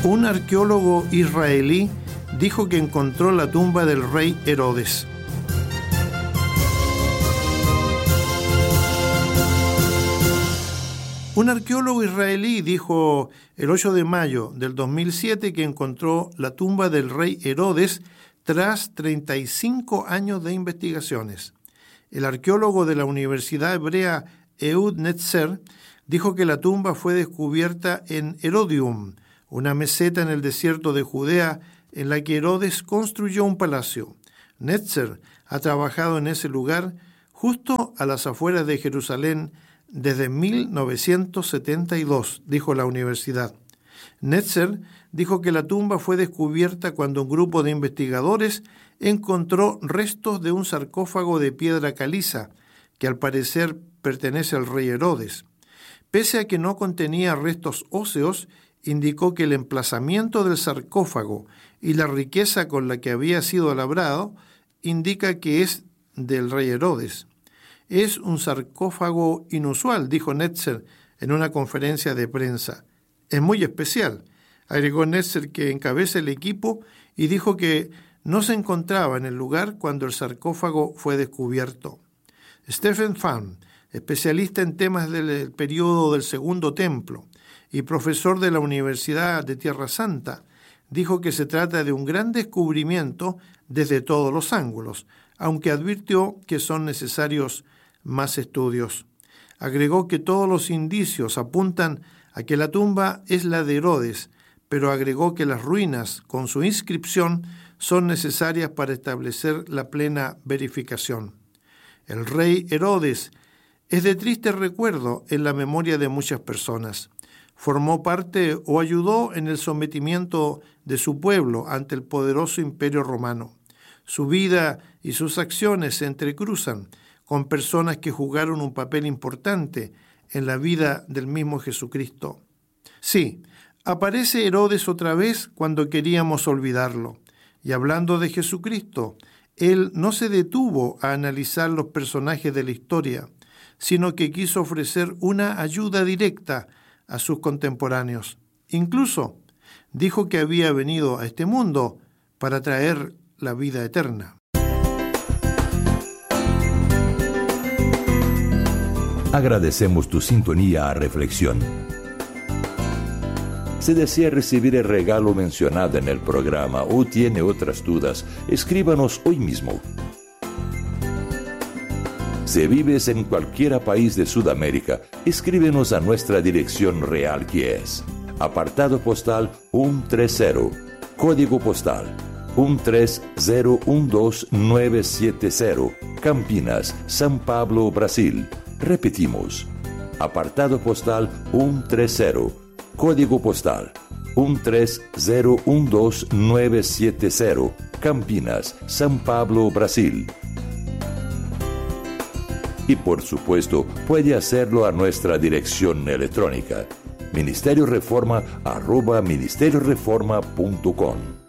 Un arqueólogo israelí dijo que encontró la tumba del rey Herodes. Un arqueólogo israelí dijo el 8 de mayo del 2007 que encontró la tumba del rey Herodes tras 35 años de investigaciones. El arqueólogo de la Universidad Hebrea Ehud Netzer dijo que la tumba fue descubierta en Herodium, una meseta en el desierto de Judea en la que Herodes construyó un palacio. Netzer ha trabajado en ese lugar justo a las afueras de Jerusalén desde 1972, dijo la universidad. Netzer dijo que la tumba fue descubierta cuando un grupo de investigadores encontró restos de un sarcófago de piedra caliza, que al parecer pertenece al rey Herodes. Pese a que no contenía restos óseos, indicó que el emplazamiento del sarcófago y la riqueza con la que había sido labrado indica que es del rey Herodes. Es un sarcófago inusual, dijo Netzer en una conferencia de prensa. Es muy especial, agregó Netzer, que encabeza el equipo, y dijo que no se encontraba en el lugar cuando el sarcófago fue descubierto. Stephen Pham, especialista en temas del periodo del Segundo Templo y profesor de la Universidad de Tierra Santa, dijo que se trata de un gran descubrimiento desde todos los ángulos, aunque advirtió que son necesarios más estudios. Agregó que todos los indicios apuntan a que la tumba es la de Herodes, pero agregó que las ruinas con su inscripción son necesarias para establecer la plena verificación. El rey Herodes es de triste recuerdo en la memoria de muchas personas. Formó parte o ayudó en el sometimiento de su pueblo ante el poderoso imperio romano. Su vida y sus acciones se entrecruzan con personas que jugaron un papel importante en la vida del mismo Jesucristo. Sí, aparece Herodes otra vez cuando queríamos olvidarlo. Y hablando de Jesucristo, él no se detuvo a analizar los personajes de la historia, sino que quiso ofrecer una ayuda directa a sus contemporáneos. Incluso dijo que había venido a este mundo para traer la vida eterna. Agradecemos tu sintonía a Reflexión. Si desea recibir el regalo mencionado en el programa o tiene otras dudas, escríbanos hoy mismo. Si vives en cualquier país de Sudamérica, escríbenos a nuestra dirección real, que es apartado postal 130, código postal 13012970, Campinas, São Paulo, Brasil. Repetimos, apartado postal 130, código postal 13012970, Campinas, São Paulo, Brasil. Y por supuesto, puede hacerlo a nuestra dirección electrónica, ministerioreforma@ministerioreforma.com.